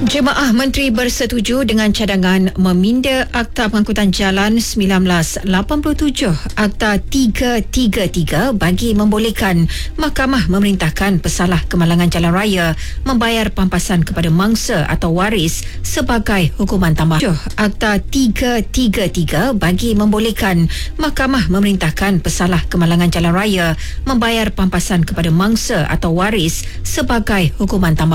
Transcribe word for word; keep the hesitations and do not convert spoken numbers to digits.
Jemaah Menteri bersetuju dengan cadangan meminda Akta Pengangkutan Jalan seribu sembilan ratus lapan puluh tujuh Akta tiga tiga tiga bagi membolehkan Mahkamah memerintahkan pesalah kemalangan jalan raya membayar pampasan kepada mangsa atau waris sebagai hukuman tambah. Akta tiga tiga tiga bagi membolehkan Mahkamah memerintahkan pesalah kemalangan jalan raya membayar pampasan kepada mangsa atau waris sebagai hukuman tambah.